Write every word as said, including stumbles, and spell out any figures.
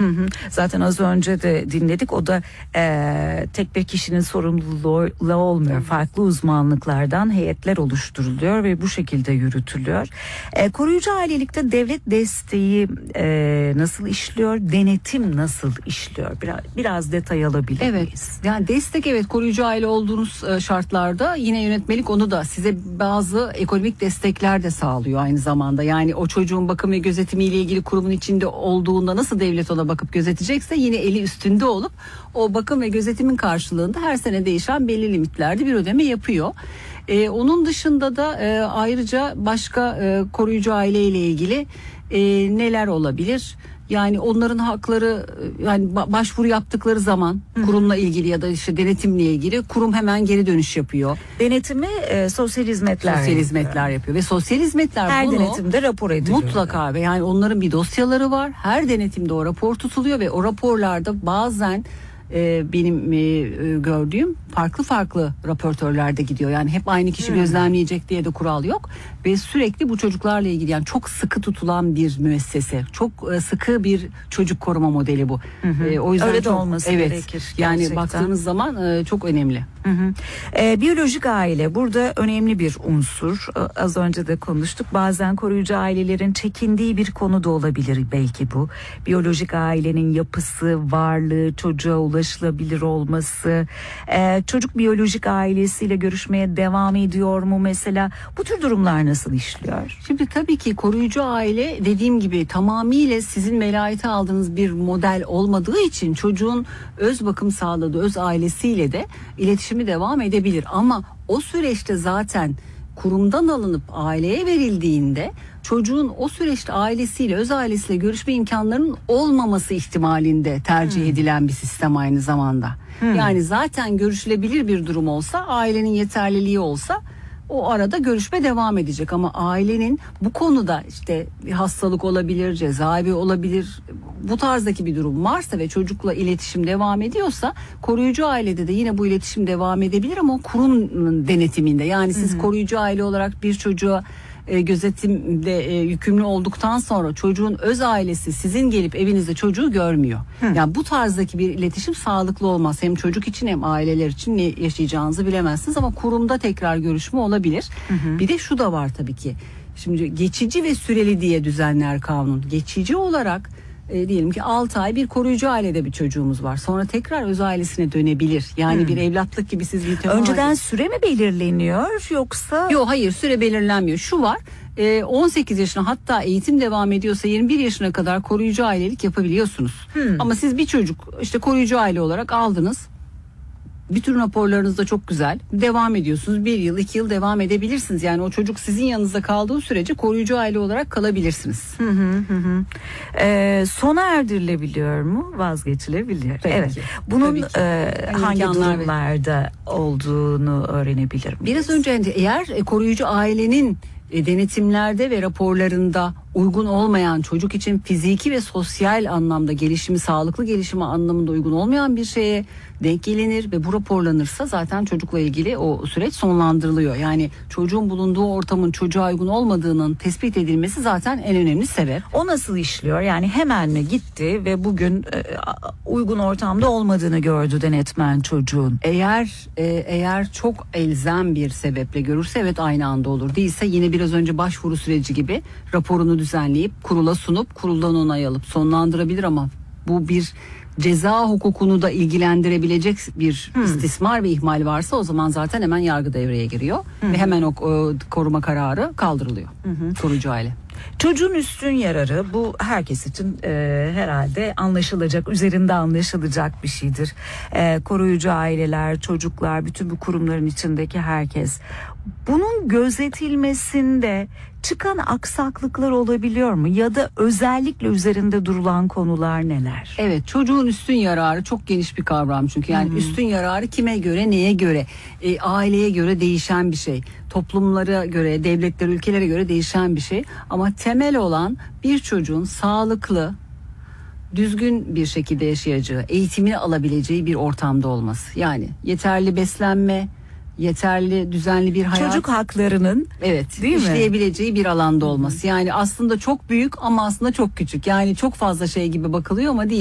Hı hı. Zaten az önce de dinledik. O da e, tek bir kişinin sorumluluğu olmuyor. Farklı uzmanlıklardan heyetler oluşturuluyor ve bu şekilde yürütülüyor. E, koruyucu ailelikte devlet desteği e, nasıl işliyor? Denetim nasıl işliyor? Biraz, biraz detay alabilir evet. miyiz? Yani destek, evet, koruyucu aile olduğunuz şartlarda yine yönetmelik onu da size bazı ekonomik destekler de sağlıyor aynı zamanda. Yani o çocuğun bakım ve gözetimiyle ilgili kurumun içinde olduğunda nasıl devlet ona bakıp gözetecekse yine eli üstünde olup o bakım ve gözetimin karşılığında her sene değişen belli limitlerde bir ödeme yapıyor. Ee, onun dışında da e, ayrıca başka e, koruyucu aile ile ilgili e, neler olabilir? Yani onların hakları, yani başvuru yaptıkları zaman kurumla ilgili ya da işte denetimle ilgili kurum hemen geri dönüş yapıyor. Denetimi e, sosyal hizmetler sosyal hizmetler yapıyor ve sosyal hizmetler her bunu denetimde rapor ediliyor. Mutlaka, ve yani onların bir dosyaları var. Her denetimde o rapor tutuluyor ve o raporlarda bazen e, benim e, gördüğüm farklı farklı raportörler de gidiyor. Yani hep aynı kişi hmm. gözlemleyecek diye de kural yok. Ve sürekli bu çocuklarla ilgili, yani çok sıkı tutulan bir müessese. Çok sıkı bir çocuk koruma modeli bu. Hı hı. E, o yüzden öyle çok, de olması evet, gerekir. Yani gerçekten. baktığınız zaman e, çok önemli. Hı hı. E, biyolojik aile burada önemli bir unsur. Az önce de konuştuk. Bazen koruyucu ailelerin çekindiği bir konu da olabilir belki bu. Biyolojik ailenin yapısı, varlığı, çocuğa ulaşılabilir olması. E, çocuk biyolojik ailesiyle görüşmeye devam ediyor mu mesela? Bu tür durumlar nasıl işliyor? Şimdi tabii ki koruyucu aile, dediğim gibi, tamamıyla sizin velayete aldığınız bir model olmadığı için çocuğun öz bakım sağladığı öz ailesiyle de iletişimi devam edebilir. Ama o süreçte zaten kurumdan alınıp aileye verildiğinde çocuğun o süreçte ailesiyle, öz ailesiyle görüşme imkanlarının olmaması ihtimalinde tercih hmm. edilen bir sistem aynı zamanda. Hmm. Yani zaten görüşülebilir bir durum olsa, ailenin yeterliliği olsa o arada görüşme devam edecek, ama ailenin bu konuda işte bir hastalık olabilir, cezaevi olabilir, bu tarzdaki bir durum varsa ve çocukla iletişim devam ediyorsa koruyucu ailede de yine bu iletişim devam edebilir, ama o kurumun denetiminde. Yani siz hı hı. koruyucu aile olarak bir çocuğa e, gözetimde e, yükümlü olduktan sonra çocuğun öz ailesi sizin gelip evinizde çocuğu görmüyor. Hı. Yani bu tarzdaki bir iletişim sağlıklı olmaz. Hem çocuk için hem aileler için ne yaşayacağınızı bilemezsiniz, ama kurumda tekrar görüşme olabilir. Hı hı. Bir de şu da var tabii ki. Şimdi geçici ve süreli diye düzenler kanun. Geçici olarak E, diyelim ki altı ay bir koruyucu ailede bir çocuğumuz var. Sonra tekrar öz ailesine dönebilir. Yani hmm. bir evlatlık gibi siz bir önceden aile... süre mi belirleniyor yoksa? Yok, hayır, süre belirlenmiyor. Şu var, e, on sekiz yaşına, hatta eğitim devam ediyorsa yirmi bir yaşına kadar koruyucu ailelik yapabiliyorsunuz. Hmm. Ama siz bir çocuk işte koruyucu aile olarak aldınız. Bütün raporlarınız da çok güzel. Devam ediyorsunuz. Bir yıl, iki yıl devam edebilirsiniz. Yani o çocuk sizin yanınızda kaldığı sürece koruyucu aile olarak kalabilirsiniz. Hı hı hı. Ee, sona erdirilebiliyor mu? Vazgeçilebiliyor. Tabii evet. ki. Bunun Tabii ki. E, hangi durumlarda ve... olduğunu öğrenebilir miyiz? Biraz önce eğer e, koruyucu ailenin e, denetimlerde ve raporlarında uygun olmayan, çocuk için fiziki ve sosyal anlamda gelişimi, sağlıklı gelişimi anlamında uygun olmayan bir şeye denk gelinir ve bu raporlanırsa zaten çocukla ilgili o süreç sonlandırılıyor. Yani çocuğun bulunduğu ortamın çocuğa uygun olmadığının tespit edilmesi zaten en önemli sebep. O nasıl işliyor? Yani hemen mi gitti ve bugün e, uygun ortamda olmadığını gördü denetmen çocuğun? Eğer e, eğer çok elzem bir sebeple görürse evet aynı anda olur. Değilse yine biraz önce başvuru süreci gibi raporunu düzenleyip kurula sunup kuruldan onay alıp sonlandırabilir, ama bu bir ceza hukukunu da ilgilendirebilecek bir hmm. istismar ve ihmal varsa o zaman zaten hemen yargı devreye giriyor hmm. ve hemen o, o koruma kararı kaldırılıyor. Hmm. Koruyucu aile. Çocuğun üstün yararı, bu herkes için e, herhalde anlaşılacak, üzerinde anlaşılacak bir şeydir. E, koruyucu aileler, çocuklar, bütün bu kurumların içindeki herkes. Bunun gözetilmesinde çıkan aksaklıklar olabiliyor mu? Ya da özellikle üzerinde durulan konular neler? Evet, çocuğun üstün yararı çok geniş bir kavram çünkü. Yani Hı-hı. üstün yararı kime göre, neye göre? E, aileye göre değişen bir şey. Toplumlara göre, devletlere, ülkelere göre değişen bir şey. Ama temel olan bir çocuğun sağlıklı, düzgün bir şekilde yaşayacağı, eğitimini alabileceği bir ortamda olması. Yani yeterli beslenme, yeterli düzenli bir hayat, çocuk haklarının evet değil işleyebileceği mi? bir alanda olması. Yani aslında çok büyük ama aslında çok küçük. Yani çok fazla şey gibi bakılıyor ama değil.